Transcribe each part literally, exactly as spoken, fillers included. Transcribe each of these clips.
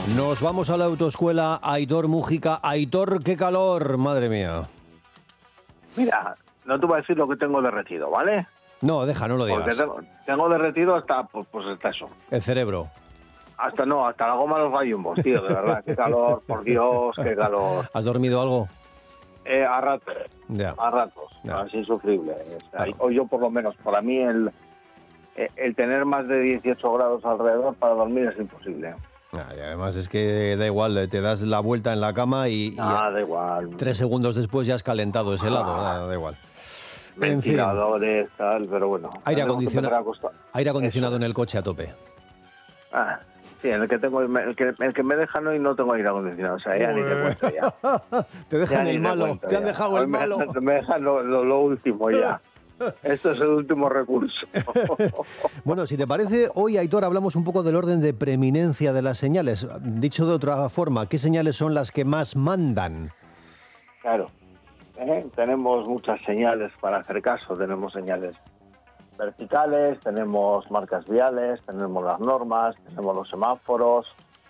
Nos vamos a la autoescuela Aitor Mújica. Aitor, qué calor, madre mía. Mira, no te voy a decir lo que tengo derretido, ¿vale? No, deja, no lo digas. Porque tengo, tengo derretido hasta, pues, pues hasta eso. El cerebro. Hasta no, hasta la goma de los gallumbos, tío, de verdad. Qué calor, por Dios, qué calor. ¿Has dormido algo? Eh, a ratos, Ya. a ratos, Ya. es insufrible. O, sea, Claro. o yo por lo menos, para mí el, el tener más de dieciocho grados alrededor para dormir es imposible. Ah, y además es que da igual, te das la vuelta en la cama y, y Ah, da igual. tres segundos después ya has calentado ese helado. Ah, da igual. En fin, Ventiladores, tal, pero bueno. aire tenemos que empezar a acondicionado, acostar- aire acondicionado Eso. en el coche a tope. Ah, sí, en el que tengo, el que, el que me deja no y no tengo aire acondicionado, o sea, ya ni te cuento ya. Te dejan Ya ni el te malo, cuento te han ya. dejado Hoy el me- malo. Me dejan lo, lo- lo último ya. Esto es el último recurso. Bueno, si te parece, hoy, Aitor, hablamos un poco del orden de preeminencia de las señales. Dicho de otra forma, ¿qué señales son las que más mandan? Claro. ¿eh? Tenemos muchas señales para hacer caso. Tenemos señales verticales, tenemos marcas viales, tenemos las normas, tenemos los semáforos,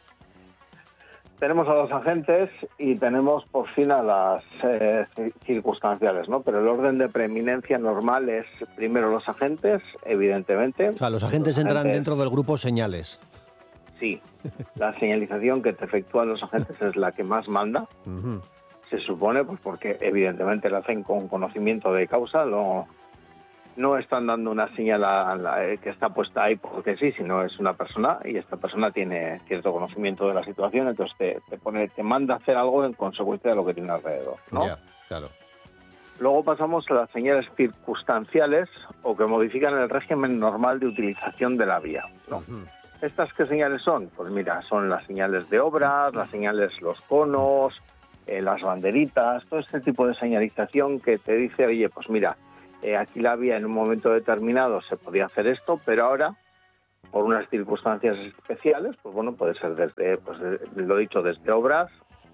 tenemos a los agentes y tenemos por fin a las eh, circunstanciales, ¿no? Pero el orden de preeminencia normal es primero los agentes, evidentemente. O sea, los agentes entran dentro del grupo señales. Sí, la señalización que te efectúan los agentes es la que más manda. Ujú. Se supone, pues porque evidentemente lo hacen con conocimiento de causa, no, no están dando una señal a la, eh, que está puesta ahí porque sí, sino es una persona y esta persona tiene cierto conocimiento de la situación, entonces te, te pone, te manda a hacer algo en consecuencia de lo que tiene alrededor, ¿no? Ya, claro. Luego pasamos a las señales circunstanciales o que modifican el régimen normal de utilización de la vía, ¿no? Ujú. ¿Estas qué señales son? Pues mira, son las señales de obras, las señales, los conos, eh, las banderitas, todo este tipo de señalización que te dice, oye, pues mira, eh, aquí la vía en un momento determinado se podía hacer esto, pero ahora, por unas circunstancias especiales, pues bueno, puede ser desde, pues de- lo dicho, desde obras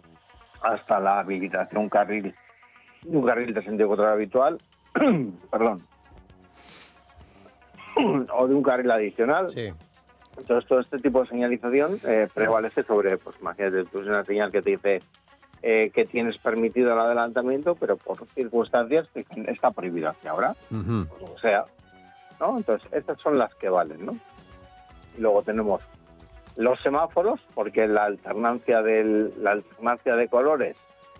hasta la habilitación de un carril, un carril de sentido contrario habitual, perdón, o de un carril adicional. Sí. Entonces, todo este tipo de señalización eh, prevalece sobre, pues imagínate, tú es una señal que te dice eh, que tienes permitido el adelantamiento, pero por circunstancias te dicen, está prohibido hacia ahora, Ujú. pues, o sea, ¿no? Entonces, estas son las que valen, ¿no? Y luego tenemos los semáforos, porque la alternancia del, la alternancia de colores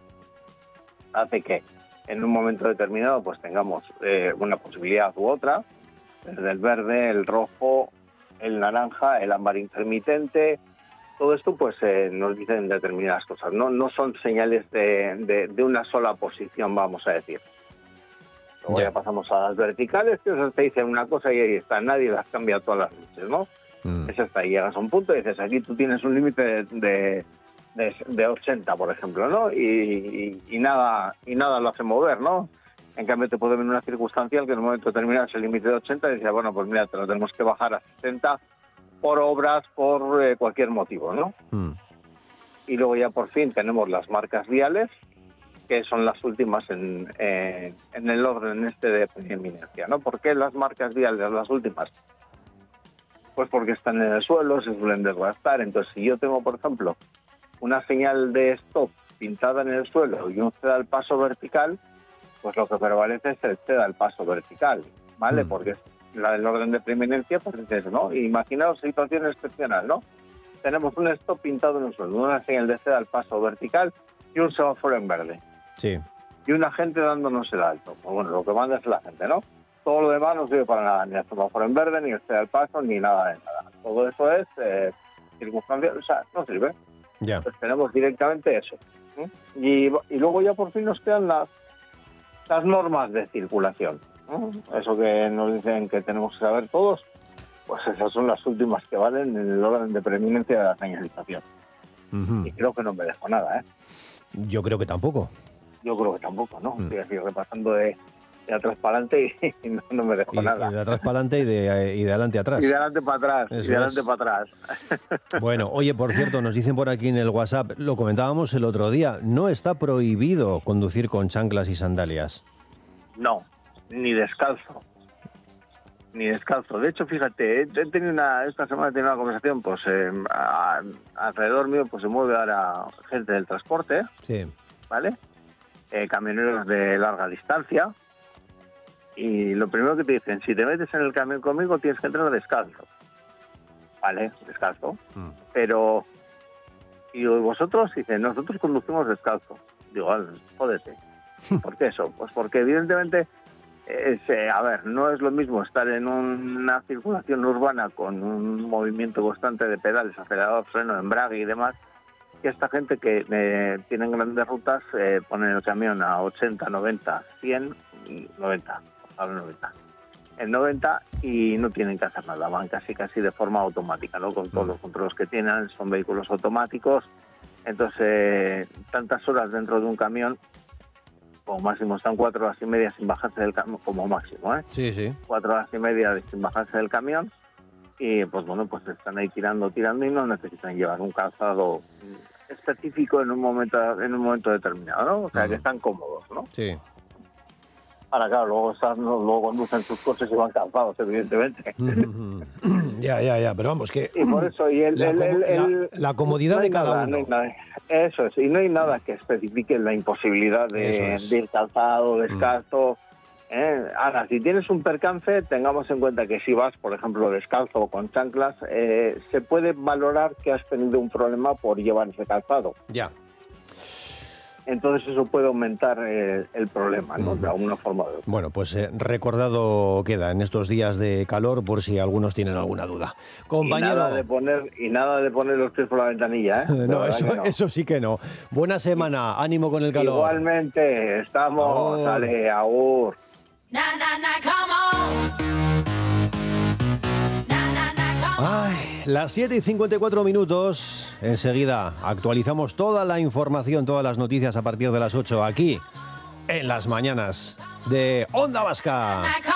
hace que en un momento determinado pues tengamos eh, una posibilidad u otra, desde el verde, el rojo, el naranja, el ámbar intermitente. Todo esto pues eh, nos dicen determinadas cosas, no no son señales de, de, de una sola posición, vamos a decir. Luego Ya. ya pasamos a las verticales, que esas te dicen una cosa y ahí está, nadie las cambia todas las noches, ¿no? Mm. Es hasta ahí, llegas a un punto y dices, aquí tú tienes un límite de, de, de, de ochenta, por ejemplo, ¿no? Y, y, y nada y nada lo hace mover, ¿no? En cambio te puede venir una circunstancial que en un momento determinado es el límite de ochenta y dices, bueno, pues mira, te lo tenemos que bajar a sesenta por obras, por eh, cualquier motivo, ¿no? Mm. Y luego ya por fin tenemos las marcas viales, que son las últimas en, eh, en el orden este de preeminencia, ¿no? ¿Por qué las marcas viales las últimas? Pues porque están en el suelo, se suelen desgastar. Entonces, si yo tengo, por ejemplo, una señal de stop pintada en el suelo y un ceda al paso vertical, pues lo que prevalece es el ceda al paso vertical, ¿vale? Mm. Porque es la del orden de preeminencia, pues es eso, ¿no? Imaginaos situación excepcional, ¿no? Tenemos un stop pintado en el suelo, una señal de ceda al paso vertical y un semáforo en verde. Sí. Y una gente dándonos el alto. Pues bueno, lo que manda es la gente, ¿no? Todo lo demás no sirve para nada, ni el semáforo en verde, ni el ceda al paso, ni nada de nada. Todo eso es eh, circunstancial, o sea, no sirve. Ya. Pues tenemos directamente eso. ¿eh? Y, y luego ya por fin nos quedan las, las normas de circulación. ¿eh? Eso que nos dicen que tenemos que saber todos, pues esas son las últimas que valen en el orden de preeminencia de la señalización. Ujú. Y creo que no me dejo nada, ¿eh? Yo creo que tampoco. Yo creo que tampoco, ¿no? Mm. Estoy así repasando de, de atrás para adelante y no, no me dejo Y, nada. y de atrás para adelante y de, y de adelante atrás. Y de adelante para atrás, Eso y de adelante es. para atrás. Bueno, oye, por cierto, nos dicen por aquí en el WhatsApp, lo comentábamos el otro día, no está prohibido conducir con chanclas y sandalias. No, ni descalzo. ni descalzo. De hecho, fíjate, he tenido una, esta semana he tenido una conversación, pues eh, a, alrededor mío pues se mueve ahora gente del transporte, sí. ¿vale? Eh, camioneros de larga distancia, y lo primero que te dicen, si te metes en el camión conmigo tienes que entrar descalzo, ¿vale? Descalzo. Mm. Pero, y vosotros, dicen, nosotros conducimos descalzo. Digo, jódete. ¿Por qué eso? Pues porque evidentemente, es, eh, a ver, no es lo mismo estar en una circulación urbana con un movimiento constante de pedales, acelerador, freno, embrague y demás, que esta gente que eh, tienen grandes rutas, eh, ponen el camión a ochenta, noventa, cien, noventa, ahora noventa. En noventa y no tienen que hacer nada, van casi casi de forma automática, ¿no? Con todos los controles que tienen, son vehículos automáticos. Entonces, eh, tantas horas dentro de un camión, como máximo están cuatro horas y media sin bajarse del camión, como máximo, ¿eh? Sí, sí. Cuatro horas y media sin bajarse del camión, y pues bueno, pues están ahí tirando, tirando y no necesitan llevar un calzado específico en un momento en un momento determinado, ¿no? O sea, uh-huh. que están cómodos, ¿no? Sí. Ahora, claro, luego, están, luego conducen sus coches y van calzados, evidentemente. Uh-huh. Ya, ya, ya, pero vamos, que... Y por eso, y el, la, el, com- el, el, la, la comodidad no de cada nada, uno. No nada, eso es, y no hay nada que especifique la imposibilidad de, es. de ir calzado, descalzo. Mm. ¿eh? Ahora, si tienes un percance, tengamos en cuenta que si vas, por ejemplo, descalzo o con chanclas, eh, se puede valorar que has tenido un problema por llevar ese calzado. Ya. Entonces eso puede aumentar eh, el problema, ¿no? De alguna forma. De bueno, pues eh, recordado queda en estos días de calor por si algunos tienen alguna duda. Compañero. Y nada de poner, y nada de poner los pies por la ventanilla, ¿eh? no, eso, no, eso sí que no. Buena semana, ánimo con el calor. Igualmente, estamos, agur. Dale, agur. Na, na, na, come on. Ay, las siete y cincuenta y cuatro minutos, enseguida actualizamos toda la información, todas las noticias a partir de las ocho aquí, en las mañanas de Onda Vasca.